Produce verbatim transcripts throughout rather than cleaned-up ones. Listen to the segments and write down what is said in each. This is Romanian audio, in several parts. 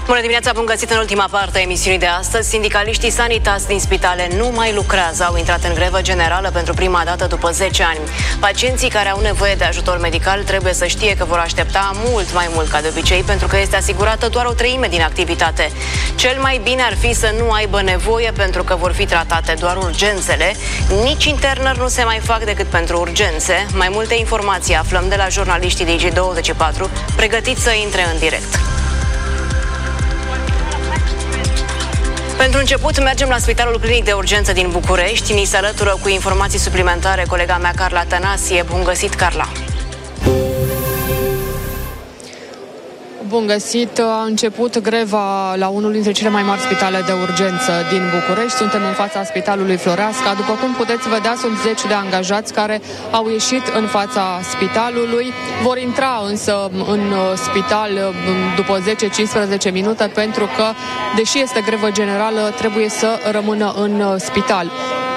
Bună dimineața, bun găsit în ultima parte a emisiunii de astăzi. Sindicaliștii Sanitas din spitale nu mai lucrează, au intrat în grevă generală pentru prima dată după zece ani. Pacienții care au nevoie de ajutor medical trebuie să știe că vor aștepta mult mai mult ca de obicei, pentru că este asigurată doar o treime din activitate. Cel mai bine ar fi să nu aibă nevoie, pentru că vor fi tratate doar urgențele. Nici internări nu se mai fac decât pentru urgențe. Mai multe informații aflăm de la jurnaliștii de I G douăzeci și patru, pregătiți să intre în direct. Pentru început, mergem la Spitalul Clinic de Urgență din București. Ni se alătură cu informații suplimentare colega mea, Carla Tănasie. Bun găsit, Carla! Bun găsit! A început greva la unul dintre cele mai mari spitale de urgență din București. Suntem în fața Spitalului Floreasca. După cum puteți vedea, sunt zeci de angajați care au ieșit în fața spitalului. Vor intra însă în spital după zece cincisprezece minute, pentru că, deși este grevă generală, trebuie să rămână în spital.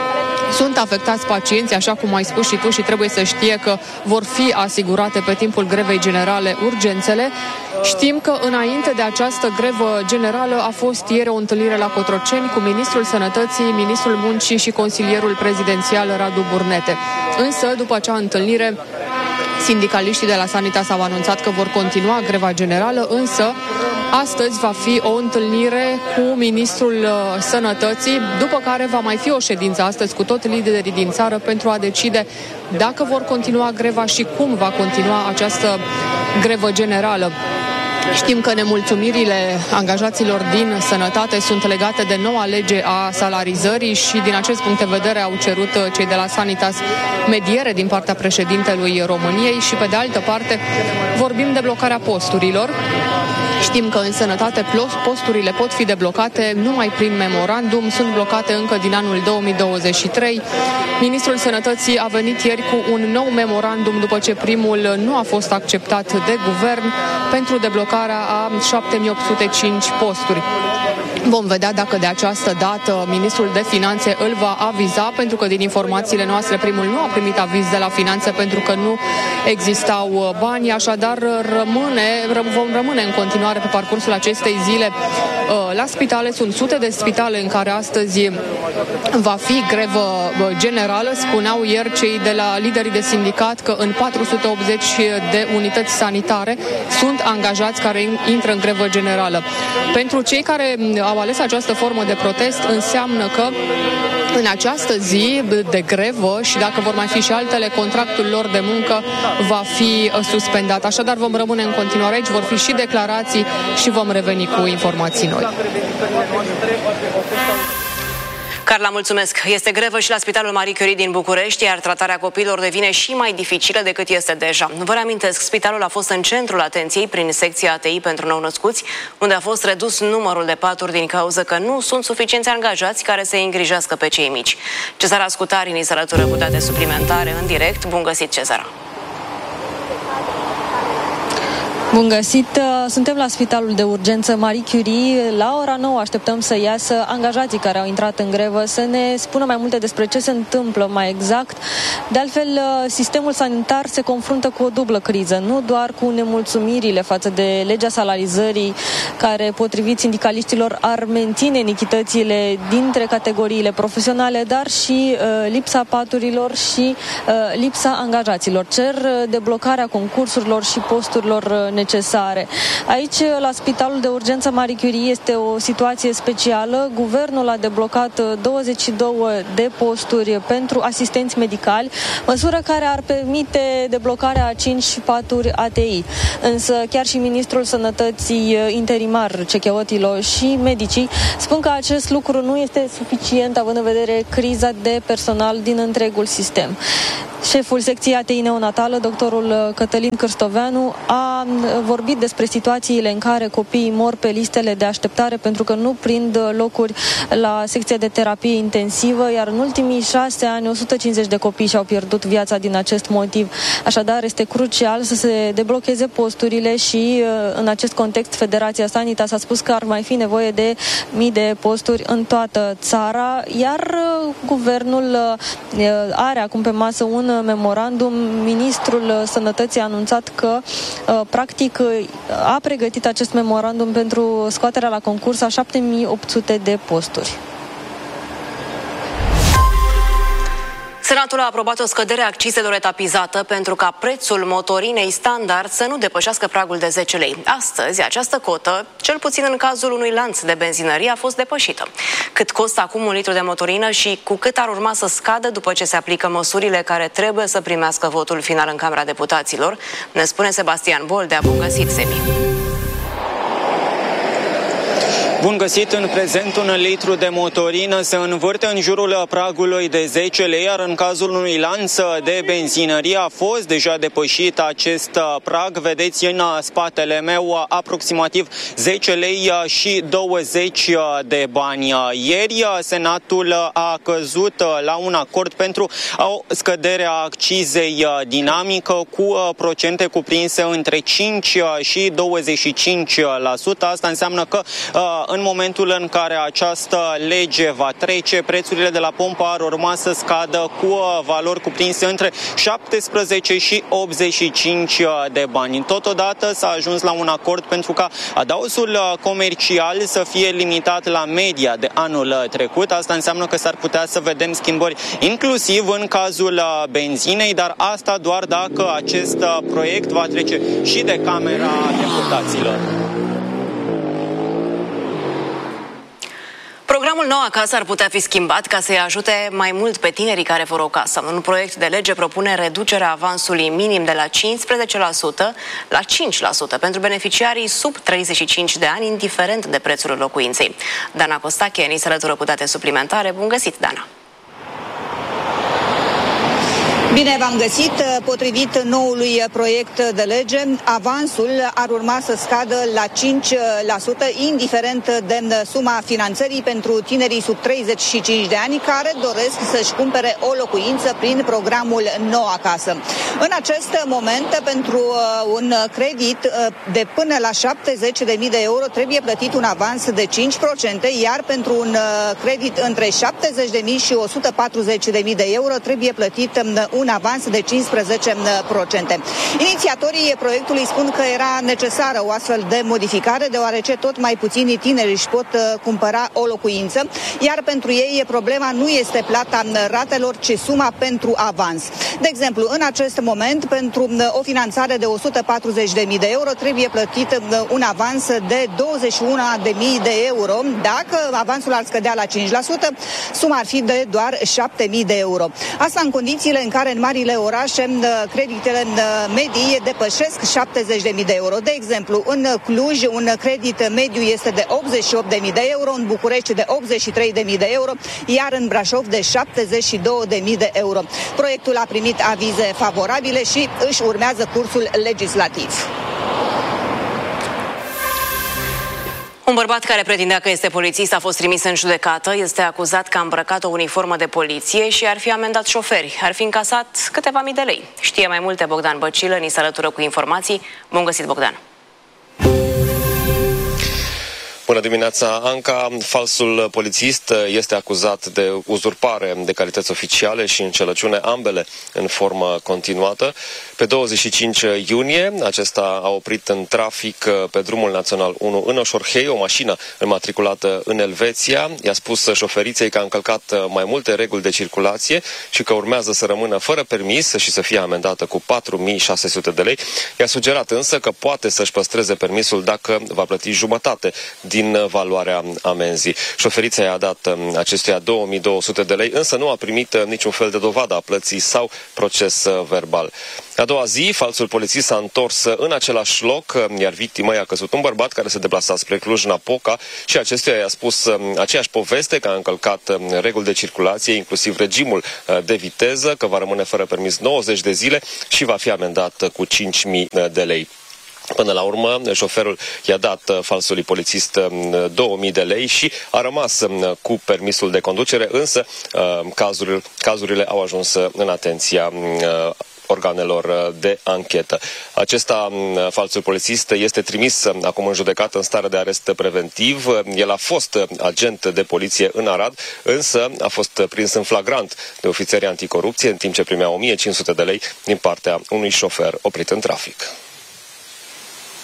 Sunt afectați pacienți, așa cum ai spus și tu, și trebuie să știe că vor fi asigurate pe timpul grevei generale urgențele. Știm că înainte de această grevă generală a fost ieri o întâlnire la Cotroceni cu Ministrul Sănătății, Ministrul Muncii și Consilierul Prezidențial Radu Burnete. Însă, după acea întâlnire, sindicaliștii de la Sanitas au anunțat că vor continua greva generală, însă astăzi va fi o întâlnire cu Ministrul Sănătății, după care va mai fi o ședință astăzi cu toți liderii din țară pentru a decide dacă vor continua greva și cum va continua această grevă generală. Știm că nemulțumirile angajaților din sănătate sunt legate de noua lege a salarizării și din acest punct de vedere au cerut cei de la Sanitas mediere din partea președintelui României și pe de altă parte vorbim de blocarea posturilor. Știm că în sănătate posturile pot fi deblocate numai prin memorandum, sunt blocate încă din anul două mii douăzeci și trei. Ministrul Sănătății a venit ieri cu un nou memorandum după ce primul nu a fost acceptat de guvern pentru deblocarea a șapte mii opt sute cinci posturi. Vom vedea dacă de această dată Ministrul de Finanțe îl va aviza, pentru că din informațiile noastre primul nu a primit aviz de la Finanțe pentru că nu existau bani, așadar rămâne, vom rămâne în continuare pe parcursul acestei zile la spitale. Sunt sute de spitale în care astăzi va fi grevă generală. Spuneau ieri cei de la liderii de sindicat că în patru sute optzeci de unități sanitare sunt angajați care intră în grevă generală. Pentru cei care au ales această formă de protest, înseamnă că în această zi de grevă, și dacă vor mai fi și altele, contractul lor de muncă va fi suspendat. Așadar vom rămâne în continuare aici, vor fi și declarații și vom reveni cu informații noi. Carla, mulțumesc. Este grevă și la Spitalul Marie Curie din București, iar tratarea copiilor devine și mai dificilă decât este deja. Vă reamintesc, spitalul a fost în centrul atenției prin secția A T I pentru nou-născuți, unde a fost redus numărul de paturi din cauza că nu sunt suficienți angajați care să îi îngrijească pe cei mici. Cezara Scutari ni se alătură cu date suplimentare în direct. Bun găsit, Cezara! Bun găsit! Suntem la Spitalul de Urgență Marie Curie. La ora nouă așteptăm să iasă angajații care au intrat în grevă să ne spună mai multe despre ce se întâmplă mai exact. De altfel, sistemul sanitar se confruntă cu o dublă criză, nu doar cu nemulțumirile față de legea salarizării, care, potrivit sindicaliștilor, ar menține inichitățile dintre categoriile profesionale, dar și uh, lipsa paturilor și uh, lipsa angajaților. Cer deblocarea concursurilor și posturilor necesare. Aici, la Spitalul de Urgență Marie Curie, este o situație specială. Guvernul a deblocat douăzeci și două de posturi pentru asistenți medicali, măsură care ar permite deblocarea a cinci paturi A T I. Însă chiar și Ministrul Sănătății interimar, Cecheotilo, și medicii spun că acest lucru nu este suficient, având în vedere criza de personal din întregul sistem. Șeful secției A T I neonatală, doctorul Cătălin Cârstoveanu, a vorbit despre situațiile în care copiii mor pe listele de așteptare pentru că nu prind locuri la secția de terapie intensivă, iar în ultimii șase ani o sută cincizeci de copii și-au pierdut viața din acest motiv. Așadar, este crucial să se deblocheze posturile și în acest context Federația Sanitas a spus că ar mai fi nevoie de mii de posturi în toată țara, iar guvernul are acum pe masă un memorandum. Ministrul Sănătății a anunțat că practic practic a pregătit acest memorandum pentru scoaterea la concurs a șapte mii opt sute de posturi. Senatul a aprobat o scădere a accizelor etapizată pentru ca prețul motorinei standard să nu depășească pragul de zece lei. Astăzi, această cotă, cel puțin în cazul unui lanț de benzinărie, a fost depășită. Cât costă acum un litru de motorină și cu cât ar urma să scadă după ce se aplică măsurile care trebuie să primească votul final în Camera Deputaților, ne spune Sebastian Boldea. Bun găsit, Sebi! Bun găsit! În prezent, un litru de motorină se învârte în jurul pragului de zece lei, iar în cazul unui lanț de benzinărie a fost deja depășit acest prag. Vedeți în spatele meu aproximativ zece lei și douăzeci de bani. Ieri, Senatul a căzut la un acord pentru o scădere a accizei dinamică cu procente cuprinse între cinci și douăzeci și cinci la sută. Asta înseamnă că în momentul în care această lege va trece, prețurile de la pompă ar urma să scadă cu valori cuprinse între șaptesprezece și optzeci și cinci de bani. Totodată s-a ajuns la un acord pentru ca adaosul comercial să fie limitat la media de anul trecut. Asta înseamnă că s-ar putea să vedem schimbări inclusiv în cazul benzinei, dar asta doar dacă acest proiect va trece și de Camera Deputaților. Programul Nou Acasă ar putea fi schimbat ca să-i ajute mai mult pe tinerii care vor o casă. Un proiect de lege propune reducerea avansului minim de la cincisprezece la sută la cinci la sută pentru beneficiarii sub treizeci și cinci de ani, indiferent de prețul locuinței. Dana Costache ni se alătură cu date suplimentare. Bun găsit, Dana! Bine v-am găsit! Potrivit noului proiect de lege, avansul ar urma să scadă la cinci la sută, indiferent de suma finanțării pentru tinerii sub treizeci și cinci de ani care doresc să-și cumpere o locuință prin programul Nou Acasă. În acest moment, pentru un credit de până la șaptezeci de mii de euro trebuie plătit un avans de cinci la sută, iar pentru un credit între șaptezeci de mii și o sută patruzeci de mii de euro trebuie plătit un avans de cincisprezece la sută. Inițiatorii proiectului spun că era necesară o astfel de modificare, deoarece tot mai puțini tineri își pot cumpăra o locuință, iar pentru ei problema nu este plata ratelor, ci suma pentru avans. De exemplu, în acest moment, pentru o finanțare de o sută patruzeci de mii de euro, trebuie plătit un avans de douăzeci și unu de mii de euro. Dacă avansul ar scădea la cinci la sută, suma ar fi de doar șapte mii de euro. Asta în condițiile în care în marile orașe creditele medii depășesc șaptezeci de mii de euro. De exemplu, în Cluj un credit mediu este de optzeci și opt de mii de euro, în București de optzeci și trei de mii de euro, iar în Brașov de șaptezeci și două de mii de euro. Proiectul a primit avize favorabile și își urmează cursul legislativ. Un bărbat care pretindea că este polițist a fost trimis în judecată. Este acuzat că a îmbrăcat o uniformă de poliție și ar fi amendat șoferi. Ar fi încasat câteva mii de lei. Știe mai multe Bogdan Băcilă, ni se alătură cu informații. Bun găsit, Bogdan! Bună dimineața, Anca. Falsul polițist este acuzat de uzurpare de calități oficiale și înșelăciune, ambele în formă continuată. Pe douăzeci și cinci iunie, acesta a oprit în trafic pe drumul național unu în Oșorhei o mașină înmatriculată în Elveția. I-a spus șoferiței că a încălcat mai multe reguli de circulație și că urmează să rămână fără permis și să fie amendată cu patru mii șase sute de lei. I-a sugerat însă că poate să-și păstreze permisul dacă va plăti jumătate din din valoarea amenzii. Șoferița i-a dat acestuia două mii două sute de lei, însă nu a primit niciun fel de dovadă a plății sau proces verbal. A doua zi, falsul polițist s-a întors în același loc, iar victima i-a căzut un bărbat care se deplasa spre Cluj-Napoca și acestuia i-a spus aceeași poveste, că a încălcat reguli de circulație, inclusiv regimul de viteză, că va rămâne fără permis nouăzeci de zile și va fi amendat cu cinci mii de lei. Până la urmă, șoferul i-a dat falsului polițist două mii de lei și a rămas cu permisul de conducere, însă cazurile, cazurile au ajuns în atenția organelor de anchetă. Acesta, falsul polițist, este trimis acum în judecată în stare de arest preventiv. El a fost agent de poliție în Arad, însă a fost prins în flagrant de ofițerii anticorupție în timp ce primea o mie cinci sute de lei din partea unui șofer oprit în trafic.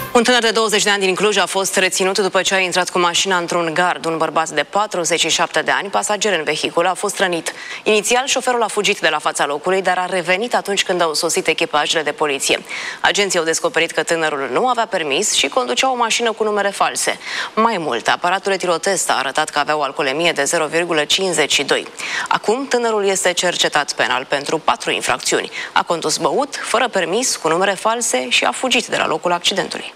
Un tânăr de douăzeci de ani din Cluj a fost reținut după ce a intrat cu mașina într-un gard. Un bărbat de patruzeci și șapte de ani, pasager în vehicul, a fost rănit. Inițial, șoferul a fugit de la fața locului, dar a revenit atunci când au sosit echipajele de poliție. Agenții au descoperit că tânărul nu avea permis și conducea o mașină cu numere false. Mai mult, aparatul etilotest a arătat că avea o alcoolemie de zero virgulă cincizeci și doi. Acum, tânărul este cercetat penal pentru patru infracțiuni. A condus băut, fără permis, cu numere false și a fugit de la locul accidentului.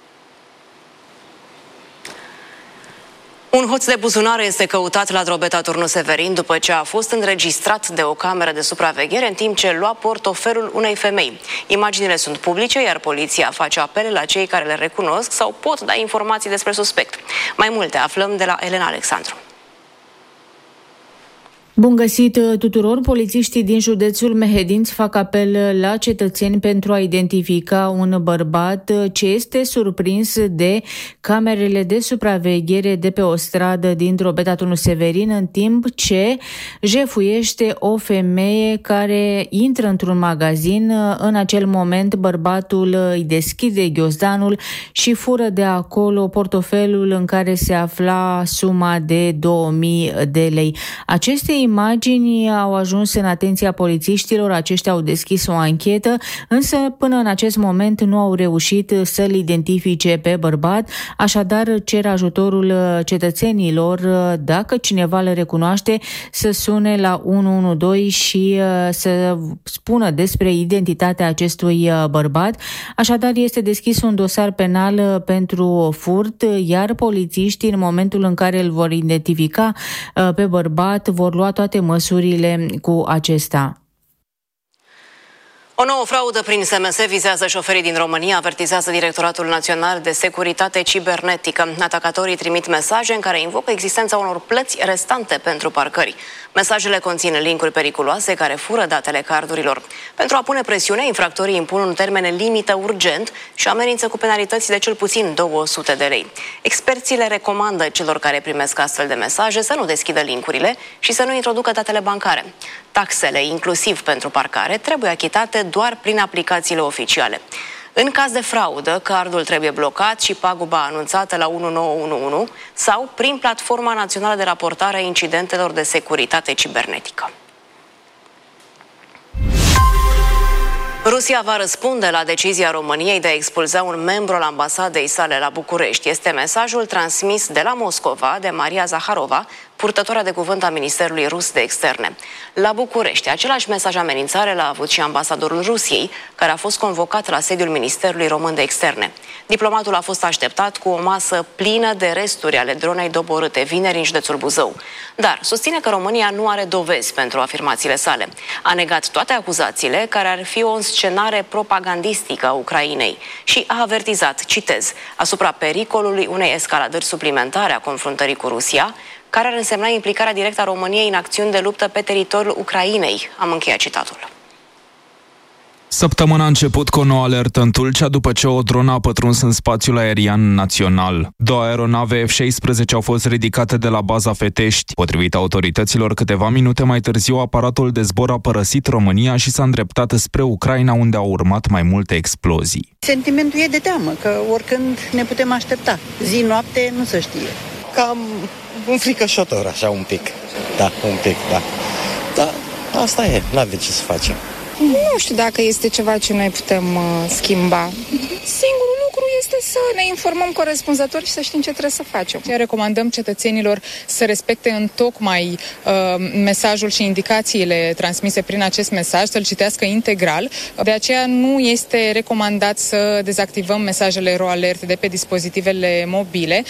Un hoț de buzunare este căutat la Drobeta Turnu Severin după ce a fost înregistrat de o cameră de supraveghere în timp ce lua portofelul unei femei. Imaginile sunt publice, iar poliția face apele la cei care le recunosc sau pot da informații despre suspect. Mai multe aflăm de la Elena Alexandru. Bun găsit tuturor! Polițiștii din județul Mehedinți fac apel la cetățeni pentru a identifica un bărbat ce este surprins de camerele de supraveghere de pe o stradă din Drobeta Turnu Severin, în timp ce jefuiește o femeie care intră într-un magazin. În acel moment, bărbatul îi deschide ghiozdanul și fură de acolo portofelul în care se afla suma de două mii de lei. Aceste imagini au ajuns în atenția polițiștilor, aceștia au deschis o anchetă, însă până în acest moment nu au reușit să-l identifice pe bărbat, așadar cer ajutorul cetățenilor, dacă cineva le recunoaște, să sune la unu unu doi și să spună despre identitatea acestui bărbat. Așadar este deschis un dosar penal pentru furt, iar polițiștii, în momentul în care îl vor identifica pe bărbat, vor lua toate măsurile cu acesta. O nouă fraudă prin S M S vizează șoferii din România, avertizează Directoratul Național de Securitate Cibernetică. Atacatorii trimit mesaje în care invocă existența unor plăți restante pentru parcări. Mesajele conțin linkuri periculoase care fură datele cardurilor. Pentru a pune presiune, infractorii impun un termen limită urgent și amenință cu penalități de cel puțin două sute de lei. Experții le recomandă celor care primesc astfel de mesaje să nu deschidă linkurile și să nu introducă datele bancare. Taxele, inclusiv pentru parcare, trebuie achitate doar prin aplicațiile oficiale. În caz de fraudă, cardul trebuie blocat și paguba anunțată la unu nouă unu unu sau prin Platforma Națională de Raportare a Incidentelor de Securitate Cibernetică. Rusia va răspunde la decizia României de a expulza un membru al ambasadei sale la București. Este mesajul transmis de la Moscova de Maria Zaharova, purtătoarea de cuvânt a Ministerului Rus de Externe. La București, același mesaj amenințare l-a avut și ambasadorul Rusiei, care a fost convocat la sediul Ministerului Român de Externe. Diplomatul a fost așteptat cu o masă plină de resturi ale dronei doborâte vineri în județul Buzău. Dar susține că România nu are dovezi pentru afirmațiile sale. A negat toate acuzațiile, care ar fi o înscenare propagandistică a Ucrainei și a avertizat, citez, asupra pericolului unei escaladări suplimentare a confruntării cu Rusia, care ar însemna implicarea directă a României în acțiuni de luptă pe teritoriul Ucrainei. Am încheiat citatul. Săptămâna a început cu o nouă alertă în Tulcea după ce o dronă a pătruns în spațiul aerian național. Două aeronave F șaisprezece au fost ridicate de la baza Fetești. Potrivit autorităților, câteva minute mai târziu, aparatul de zbor a părăsit România și s-a îndreptat spre Ucraina, unde au urmat mai multe explozii. Sentimentul e de teamă, că oricând ne putem aștepta. Zi-noapte nu se știe. Cam înfricoșător, așa un pic. Da, un pic, da. Dar asta e, n-avem ce să facem. Nu știu dacă este ceva ce noi putem uh, schimba. Singurul lucru este să ne informăm corespunzător și să știm ce trebuie să facem. Recomandăm cetățenilor să respecte întocmai uh, mesajul și indicațiile transmise prin acest mesaj, să-l citească integral. De aceea nu este recomandat să dezactivăm mesajele RO Alert de pe dispozitivele mobile.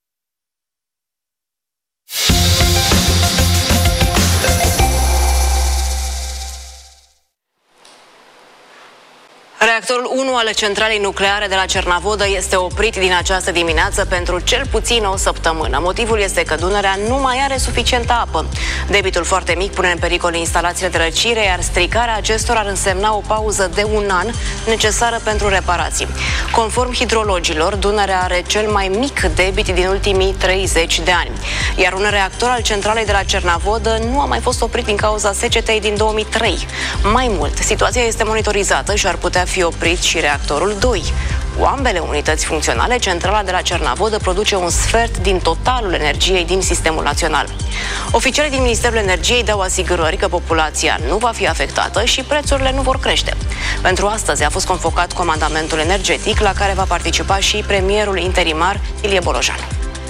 Reactorul unu al centralei nucleare de la Cernavodă este oprit din această dimineață pentru cel puțin o săptămână. Motivul este că Dunărea nu mai are suficientă apă. Debitul foarte mic pune în pericol instalațiile de răcire, iar stricarea acestora ar însemna o pauză de un an necesară pentru reparații. Conform hidrologilor, Dunărea are cel mai mic debit din ultimii treizeci de ani. Iar un reactor al centralei de la Cernavodă nu a mai fost oprit din cauza secetei din două mii trei. Mai mult, situația este monitorizată și ar putea fi oprit și reactorul doi. Cu ambele unități funcționale, centrala de la Cernavodă produce un sfert din totalul energiei din sistemul național. Oficialii din Ministerul Energiei dau asigurări că populația nu va fi afectată și prețurile nu vor crește. Pentru astăzi a fost convocat comandamentul energetic, la care va participa și premierul interimar Ilie Bolojan.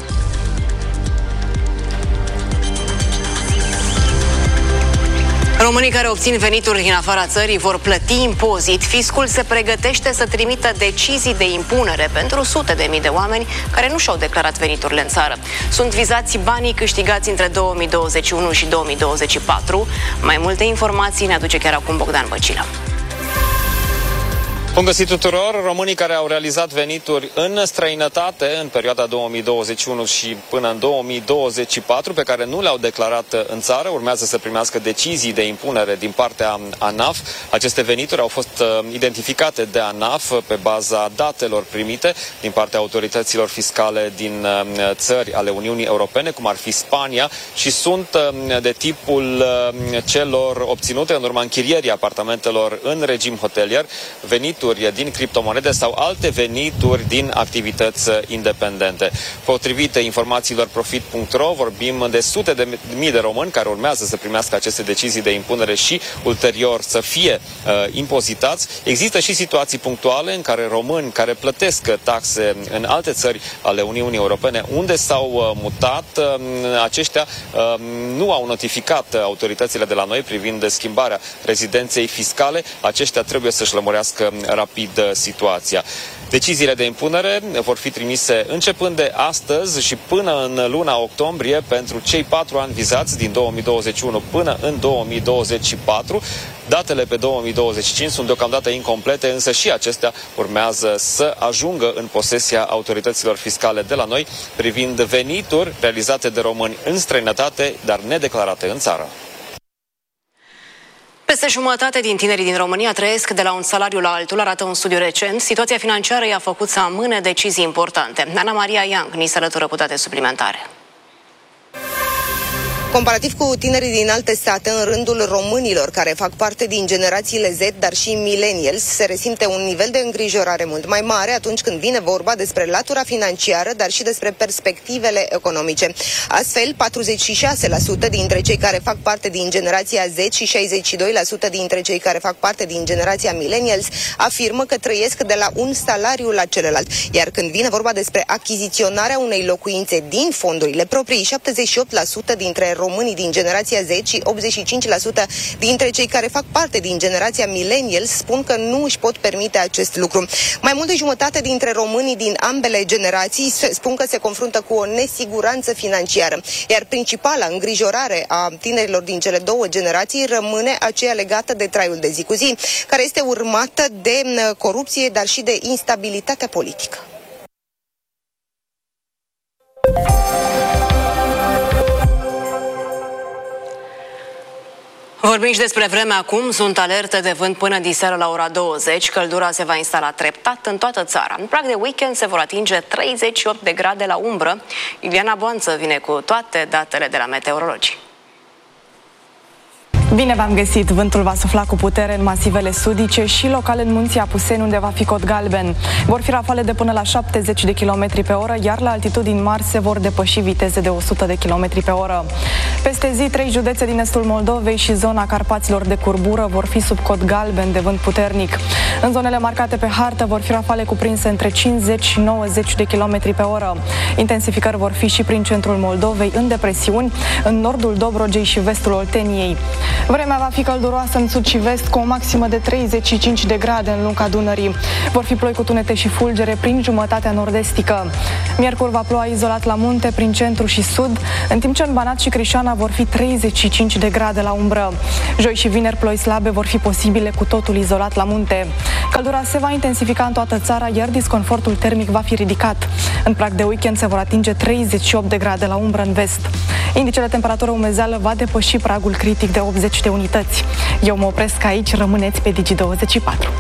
Românii care obțin venituri din afara țării vor plăti impozit. Fiscul se pregătește să trimită decizii de impunere pentru sute de mii de oameni care nu și-au declarat veniturile în țară. Sunt vizați banii câștigați între două mii douăzeci și unu și două mii douăzeci și patru. Mai multe informații ne aduce chiar acum Bogdan Băcilă. Bun găsit tuturor! Românii care au realizat venituri în străinătate în perioada două mii douăzeci și unu și până în două mii douăzeci și patru, pe care nu le-au declarat în țară, urmează să primească decizii de impunere din partea ANAF. Aceste venituri au fost identificate de ANAF pe baza datelor primite din partea autorităților fiscale din țări ale Uniunii Europene, cum ar fi Spania, și sunt de tipul celor obținute în urma închirierii apartamentelor în regim hotelier, venituri din criptomonede sau alte venituri din activități independente. Potrivit informațiilor profit punct ro, vorbim de sute de mii de români care urmează să primească aceste decizii de impunere și ulterior să fie uh, impozitați. Există și situații punctuale în care români care plătesc taxe în alte țări ale Uniunii Europene unde s-au uh, mutat, uh, aceștia uh, nu au notificat autoritățile de la noi privind schimbarea rezidenței fiscale. Aceștia trebuie să-și lămurească rapid situația. Deciziile de impunere vor fi trimise începând de astăzi și până în luna octombrie pentru cei patru ani vizați din două mii douăzeci și unu până în două mii douăzeci și patru. Datele pe două mii douăzeci și cinci sunt deocamdată incomplete, însă și acestea urmează să ajungă în posesia autorităților fiscale de la noi privind venituri realizate de români în străinătate, dar nedeclarate în țară. Peste jumătate din tinerii din România trăiesc de la un salariu la altul, arată un studiu recent. Situația financiară i-a făcut să amâne decizii importante. Ana Maria Young ni se alătură cu date suplimentare. Comparativ cu tinerii din alte state, în rândul românilor care fac parte din generațiile Z, dar și millennials, se resimte un nivel de îngrijorare mult mai mare atunci când vine vorba despre latura financiară, dar și despre perspectivele economice. Astfel, patruzeci și șase la sută dintre cei care fac parte din generația Z și șaizeci și doi la sută dintre cei care fac parte din generația millennials afirmă că trăiesc de la un salariu la celălalt. Iar când vine vorba despre achiziționarea unei locuințe din fondurile proprii, șaptezeci și opt la sută dintre românii din generația Z și optzeci și cinci la sută dintre cei care fac parte din generația millennials spun că nu își pot permite acest lucru. Mai mult de jumătate dintre românii din ambele generații spun că se confruntă cu o nesiguranță financiară, iar principala îngrijorare a tinerilor din cele două generații rămâne aceea legată de traiul de zi cu zi, care este urmată de corupție, dar și de instabilitatea politică. Vorbim și despre vreme acum. Sunt alerte de vânt până diseară la ora douăzeci. Căldura se va instala treptat în toată țara. În prag de weekend se vor atinge treizeci și opt de grade la umbră. Iuliana Boanță vine cu toate datele de la meteorologi. Bine v-am găsit! Vântul va sufla cu putere în masivele sudice și local în munții Apuseni, unde va fi cod galben. Vor fi rafale de până la șaptezeci de kilometri pe oră, iar la altitudini mari se vor depăși viteze de o sută de kilometri pe oră. Peste zi, trei județe din estul Moldovei și zona Carpaților de curbură vor fi sub cod galben de vânt puternic. În zonele marcate pe hartă vor fi rafale cuprinse între cincizeci și nouăzeci de kilometri pe oră. Intensificări vor fi și prin centrul Moldovei, în depresiuni, în nordul Dobrogei și vestul Olteniei. Vremea va fi călduroasă în sud și vest, cu o maximă de treizeci și cinci de grade în lunga Dunării. Vor fi ploi cu tunete și fulgere prin jumătatea nord-estică. Miercuri va ploua izolat la munte, prin centru și sud, în timp ce în Banat și Crișana vor fi treizeci și cinci de grade la umbră. Joi și vineri ploi slabe vor fi posibile cu totul izolat la munte. Căldura se va intensifica în toată țara, iar disconfortul termic va fi ridicat. În prag de weekend se vor atinge treizeci și opt de grade la umbră în vest. Indicele temperatură umezeală va depăși pragul critic de optzeci de unități. Eu mă opresc aici, rămâneți pe Digi douăzeci și patru.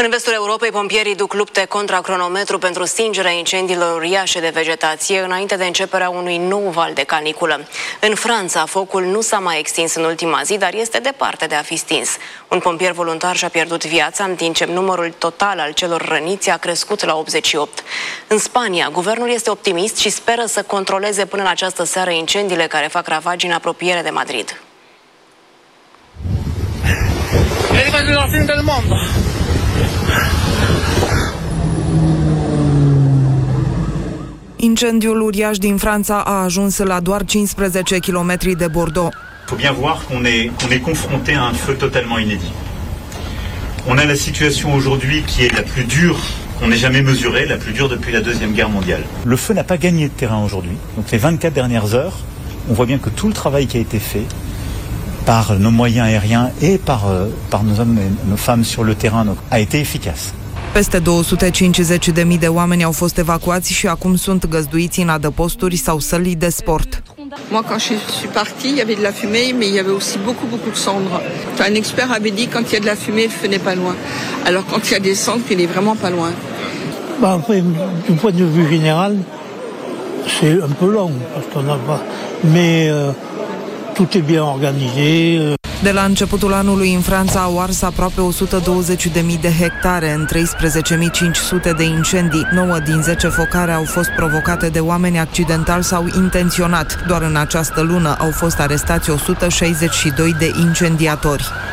În vestul Europei, pompierii duc lupte contra cronometru pentru stingerea incendiilor uriașe de vegetație înainte de începerea unui nou val de caniculă. În Franța, focul nu s-a mai extins în ultima zi, dar este departe de a fi stins. Un pompier voluntar și-a pierdut viața, în timp ce numărul total al celor răniți a crescut la optzeci și opt. În Spania, guvernul este optimist și speră să controleze până în această seară incendiile care fac ravagii în apropiere de Madrid. Incendiul uriaș din Franța a ajuns la doar cincisprezece kilometri de Bordeaux. Il faut bien voir qu'on est, qu'on est confronté à un feu totalement inédit. On a la situation aujourd'hui qui est la plus dure qu'on ait jamais mesurée, la plus dure depuis la Deuxième Guerre mondiale. Le feu n'a pas gagné de terrain aujourd'hui. Donc les vingt-quatre dernières heures, on voit bien que tout le travail qui a été fait par nos moyens aériens et par, euh, par nos hommes et nos femmes sur le terrain donc, a été efficace. Peste două sute cincizeci de mii de oameni au fost evacuați și acum sunt găzduiți în adăposturi sau săli de sport. Moi, quand je suis partie, il y avait de la fumée, mais il y avait aussi beaucoup, beaucoup de cendres. Enfin, un expert avait dit quand il y a de la fumée, le feu n'est pas loin. Alors quand il y a des cendres, il est vraiment pas loin. Bah, après, du point de vue général, c'est un peu long, parce qu'on n'a pas... Mais euh, tout est bien organisé. Euh... De la începutul anului în Franța au ars aproape o sută douăzeci de mii de hectare în treisprezece mii cinci sute de incendii. nouă din zece focare au fost provocate de oameni accidental sau intenționat. Doar în această lună au fost arestați o sută șaizeci și doi de incendiatori.